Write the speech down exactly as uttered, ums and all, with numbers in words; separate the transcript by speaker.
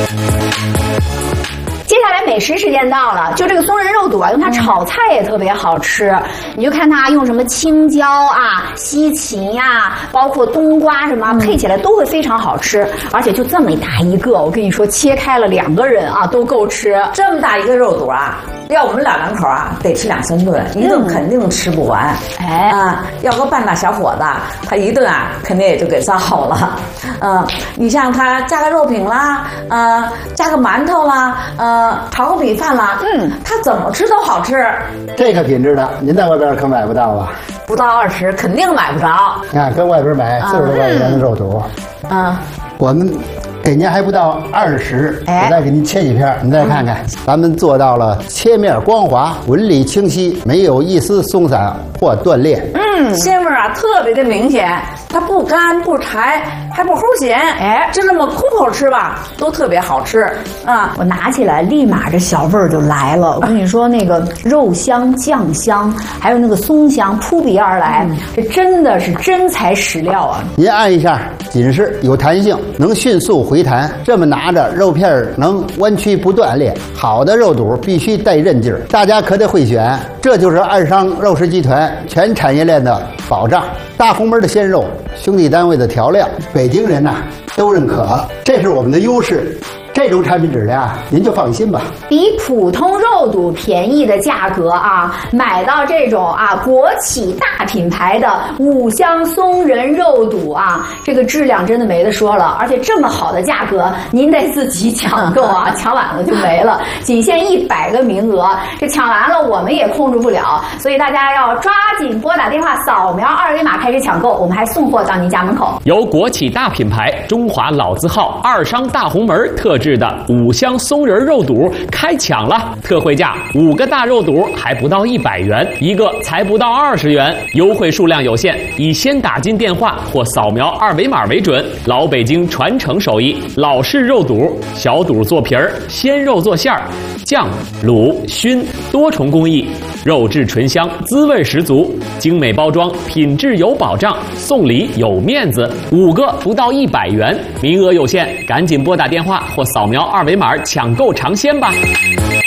Speaker 1: 接下来美食时间到了，就这个松仁肉肚啊，用它炒菜也特别好吃。你就看它用什么青椒啊、西芹呀、包括冬瓜什么，配起来都会非常好吃。而且就这么大一个，我跟你说，切开了两个人啊都够吃。
Speaker 2: 这么大一个肉肚啊，要我们老两口啊，得吃两三顿，一顿肯定吃不完。
Speaker 1: 哎、
Speaker 2: 嗯、啊，要个半大小伙子，他一顿啊，肯定也就给造好了。嗯，你像他加个肉饼啦，呃，加个馒头啦，呃，炒个米饭啦，嗯，他怎么吃都好吃。
Speaker 3: 这个品质的，您在外边可买不到啊。
Speaker 2: 不到二十，肯定买不着。
Speaker 3: 你看，跟外边买四十多块钱的肉肚，
Speaker 2: 嗯，
Speaker 3: 我们给您还不到二十，
Speaker 2: 哎，
Speaker 3: 我再给您切几片，您再看看，咱们做到了切面光滑、纹理清晰，没有一丝松散或断裂。
Speaker 2: 嗯，鲜味啊特别的明显，它不干不柴，还不齁咸。哎，就这么空口吃吧，都特别好吃啊！
Speaker 1: 我拿起来，立马这小味儿就来了。我跟你说，那个肉香、酱香，还有那个松香扑鼻而来，嗯、这真的是真材实料啊！
Speaker 3: 您按一下，紧实有弹性，能迅速回弹。这么拿着，肉片儿能弯曲不断裂。好的肉肚必须带韧劲儿，大家可得会选。这就是二商肉食集团全产业链的保障。大红门的鲜肉，兄弟单位的调料，北京人呐、啊、都认可，这是我们的优势。这种产品质量，您就放心吧。
Speaker 1: 比普通肉肚便宜的价格啊，买到这种啊国企大品牌的五香松仁肉肚啊，这个质量真的没得说了。而且这么好的价格，您得自己抢购啊，抢晚了就没了。仅限一百个名额，这抢完了我们也控制不了，所以大家要抓紧拨打电话，扫描二维码开始抢购，我们还送货到您家门口。
Speaker 4: 由国企大品牌中华老字号二商大红门特制的五香松仁肉肚开抢了，特惠价五个大肉肚还不到一百元，一个才不到二十元，优惠数量有限，以先打进电话或扫描二维码为准。老北京传承手艺，老式肉肚，小肚做皮儿，鲜肉做馅儿，酱、卤、熏多重工艺，肉质醇香，滋味十足，精美包装，品质有保障，送礼有面子，五个不到一百元，名额有限，赶紧拨打电话或扫描二维码抢购尝鲜吧。